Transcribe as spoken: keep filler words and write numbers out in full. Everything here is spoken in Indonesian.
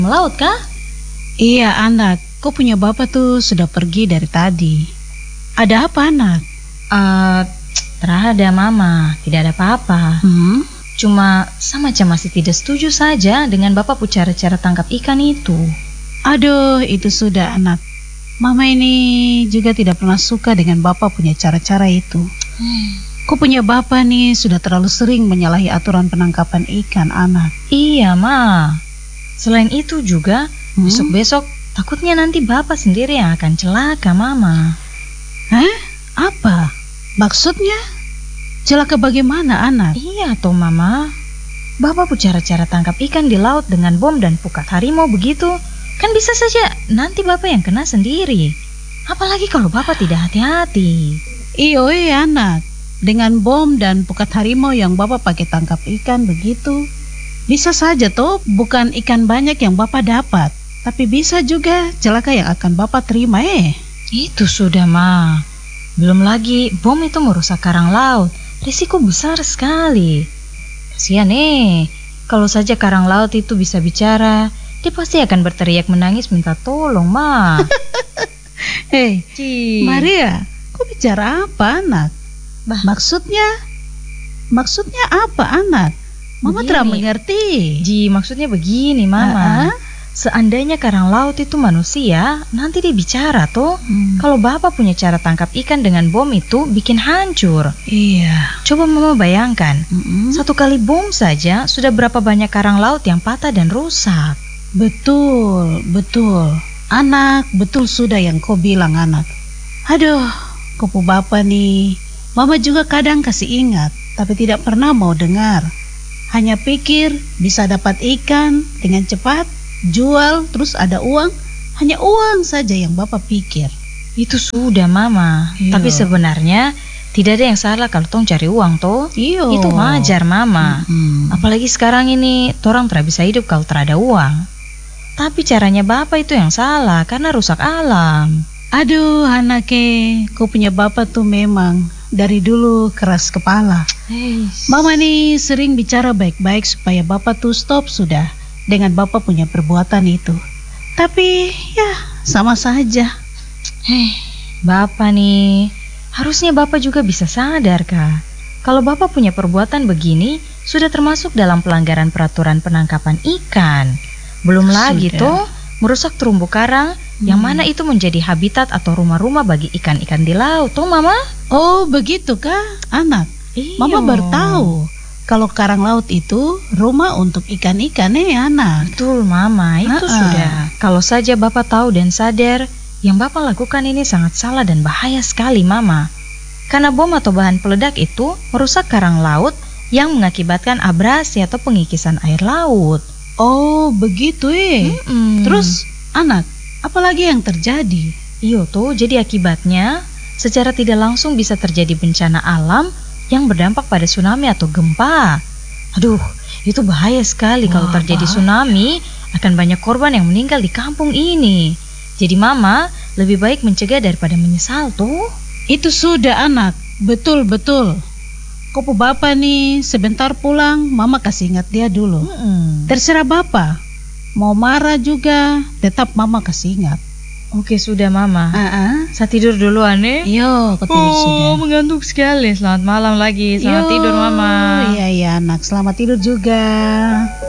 Melaut kah? Iya anak, kau punya bapak tuh sudah pergi dari tadi. Ada apa anak? Uh, terada mama, tidak ada apa-apa. Hmm? Cuma sama macam masih tidak setuju saja dengan bapak punya cara-cara tangkap ikan itu. Aduh, itu sudah anak. Mama ini juga tidak pernah suka dengan bapak punya cara-cara itu. Hmm. Kau punya bapak nih sudah terlalu sering menyalahi aturan penangkapan ikan anak. Iya ma. Selain itu juga Hmm? besok-besok takutnya nanti bapak sendiri yang akan celaka mama. Hah? Apa? Maksudnya? Celaka bagaimana anak? Iya toh mama. Bapak punya cara-cara tangkap ikan di laut dengan bom dan pukat harimau begitu. Kan bisa saja nanti bapak yang kena sendiri. Apalagi kalau bapak tidak hati-hati. Iyo iya anak. Dengan bom dan pukat harimau yang bapak pakai tangkap ikan begitu, bisa saja toh bukan ikan banyak yang bapak dapat, tapi bisa juga celaka yang akan bapak terima eh. Itu sudah ma. Belum lagi bom itu merusak karang laut. Risiko besar sekali. Kasihan eh. Kalau saja karang laut itu bisa bicara, dia pasti akan berteriak menangis minta tolong ma. Hei Ci. Maria, kau bicara apa anak? Bah. Maksudnya? Maksudnya apa anak? Mama Begini. tidak mengerti. Ji, maksudnya begini mama. Ah, ah. Seandainya karang laut itu manusia, nanti dia bicara tuh. Hmm. Kalau bapak punya cara tangkap ikan dengan bom itu bikin hancur. Iya. Coba mama bayangkan, Mm-mm. satu kali bom saja sudah berapa banyak karang laut yang patah dan rusak. Betul, betul. Anak, betul sudah yang kau bilang anak. Aduh, kupu bapak nih. Mama juga kadang kasih ingat, tapi tidak pernah mau dengar. Hanya pikir bisa dapat ikan dengan cepat, jual, terus ada uang. Hanya uang saja yang bapak pikir. Itu sudah mama. Iya. Tapi sebenarnya tidak ada yang salah kalau tong cari uang toh. Iyo. Itu wajar mama. Mm-mm. Apalagi sekarang ini orang tidak bisa hidup kalau tidak ada uang. Tapi caranya bapak itu yang salah karena rusak alam. Aduh anaknya, kau punya bapak tuh memang dari dulu keras kepala. Hey. Mama nih sering bicara baik-baik supaya bapak tuh stop sudah dengan bapak punya perbuatan itu. Tapi ya sama saja. Hei, bapak nih, harusnya bapak juga bisa sadar kah? Kalau bapak punya perbuatan begini, sudah termasuk dalam pelanggaran peraturan penangkapan ikan. Belum lagi Sudah. tuh, merusak terumbu karang, yang mana itu menjadi habitat atau rumah-rumah bagi ikan-ikan di laut, toh mama? Oh begitu kah anak? Iya. Mama baru tahu kalau karang laut itu rumah untuk ikan-ikan ya anak. Betul mama, itu Ha-ha. sudah. Kalau saja bapak tahu dan sadar, yang bapak lakukan ini sangat salah dan bahaya sekali mama. Karena bom atau bahan peledak itu merusak karang laut yang mengakibatkan abrasi atau pengikisan air laut. Oh begitu eh. Mm-mm. Terus anak, apalagi yang terjadi? Iyo tuh, jadi akibatnya secara tidak langsung bisa terjadi bencana alam yang berdampak pada tsunami atau gempa. Aduh, itu bahaya sekali. Wah, kalau terjadi bahaya. tsunami, akan banyak korban yang meninggal di kampung ini. Jadi mama, lebih baik mencegah daripada menyesal tuh. Itu sudah anak, betul-betul. Kopo bapak nih sebentar pulang, mama kasih ingat dia dulu. Mm-mm. Terserah bapak, mau marah juga, tetap mama kasih ingat. Oke sudah mama. Ah, Saya tidur dulu aneh. Yo, kau tidur sudah. mengantuk sekali. Selamat malam lagi. Selamat Yo, tidur mama. Iya iya anak, selamat tidur juga.